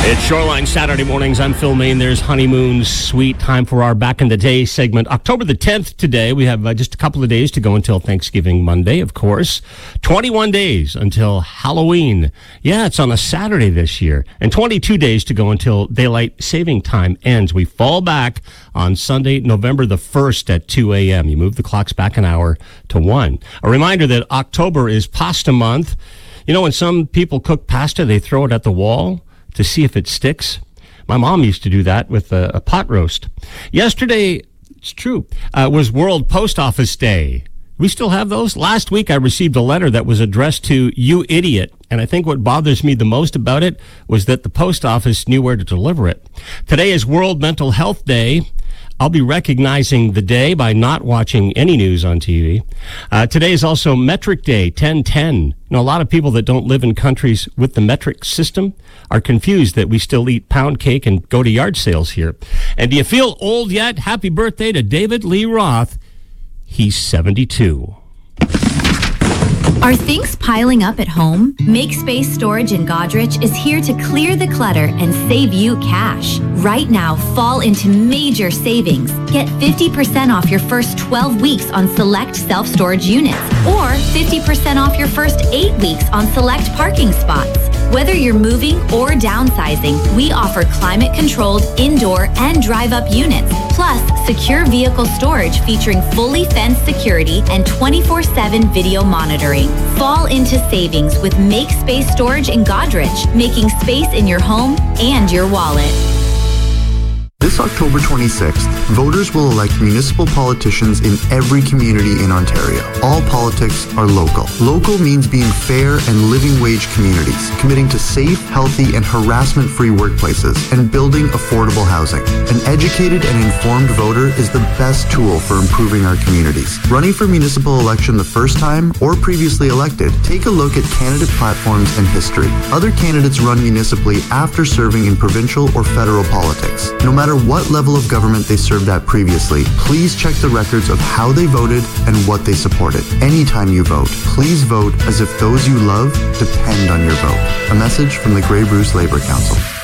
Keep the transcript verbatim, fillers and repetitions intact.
It's Shoreline Saturday mornings. I'm Phil Main. There's Honeymoon's Sweet. Time for our Back in the Day segment. October the tenth today. We have uh, just a couple of days to go until Thanksgiving Monday, of course. twenty-one days until Halloween. Yeah, it's on a Saturday this year. And twenty-two days to go until daylight saving time ends. We fall back on Sunday, November the first at two a.m. You move the clocks back an hour to one. A reminder that October is pasta month. You know, when some people cook pasta, they throw it at the wall to see if it sticks. My mom used to do that with a, a pot roast. Yesterday, it's true, uh, was World Post Office Day. We still have those? Last week, I received a letter that was addressed to You Idiot, and I think what bothers me the most about it was that the post office knew where to deliver it. Today is World Mental Health Day. I'll be recognizing the day by not watching any news on T V. Uh, today is also Metric Day, ten ten. You know, a lot of people that don't live in countries with the metric system are confused that we still eat pound cake and go to yard sales here. And do you feel old yet? Happy birthday to David Lee Roth. He's seventy-two. Are things piling up at home? Make Space Storage in Godrich is here to clear the clutter and save you cash. Right now, fall into major savings. Get fifty percent off your first twelve weeks on select self-storage units, or fifty percent off your first eight weeks on select parking spots. Whether you're moving or downsizing, we offer climate-controlled indoor and drive-up units, plus secure vehicle storage featuring fully fenced security and twenty-four seven video monitoring. Fall into savings with Make Space Storage in Godrich, making space in your home and your wallet. This October twenty-sixth, voters will elect municipal politicians in every community in Ontario. All politics are local. Local means being fair and living wage communities, committing to safe, healthy, and harassment-free workplaces, and building affordable housing. An educated and informed voter is the best tool for improving our communities. Running for municipal election the first time or previously elected, take a look at candidate platforms and history. Other candidates run municipally after serving in provincial or federal politics. No matter what level of government they served at previously, please check the records of how they voted and what they supported. Anytime you vote, please vote as if those you love depend on your vote. A message from the Grey Bruce Labour Council.